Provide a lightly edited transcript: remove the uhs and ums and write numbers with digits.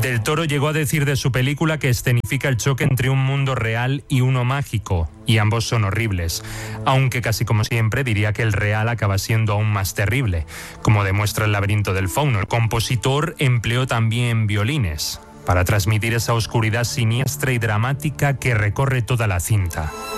Del Toro llegó a decir de su película que escenifica el choque entre un mundo real y uno mágico, y ambos son horribles, aunque casi como siempre diría que el real acaba siendo aún más terrible, como demuestra El laberinto del fauno. El compositor empleó también violines para transmitir esa oscuridad siniestra y dramática que recorre toda la cinta.